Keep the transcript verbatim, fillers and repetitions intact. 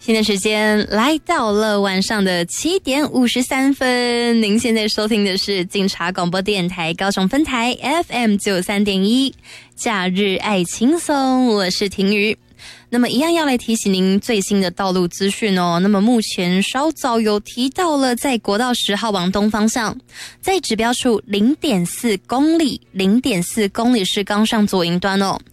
现在时间来到了晚上的七点五十三分，您现在收听的是警察广播电台高雄分台 F M 九三点一，假日爱轻松，我是婷瑜。那么一样要来提醒您最新的道路资讯哦。那么目前稍早有提到了，在国道十号往东方向，在指标处 零点四公里 零点四公里是刚上左营端哦。